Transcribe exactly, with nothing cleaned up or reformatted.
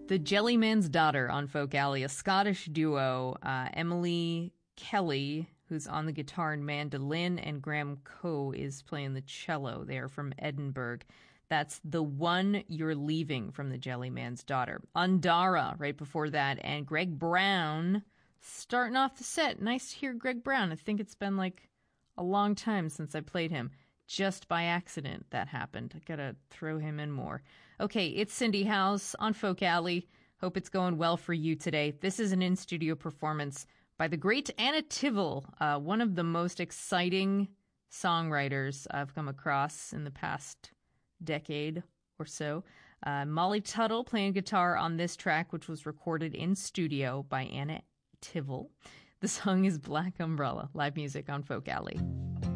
The Jellyman's Daughter on Folk Alley, a Scottish duo. Uh, Emily Kelly, who's on the guitar and mandolin, and Graham Coe is playing the cello. They're from Edinburgh. That's The One You're Leaving from The Jellyman's Daughter. Andara right before that, and Greg Brown starting off the set. Nice to hear Greg Brown. I think it's been like a long time since I played him. Just by accident that happened. I gotta throw him in more. Okay, it's Cindy House on Folk Alley. Hope it's going well for you today. This is an in-studio performance by the great Anna Tivel, uh, one of the most exciting songwriters I've come across in the past decade or so. Uh, Molly Tuttle playing guitar on this track, which was recorded in studio by Anna Tivel. The song is Black Umbrella, live music on Folk Alley.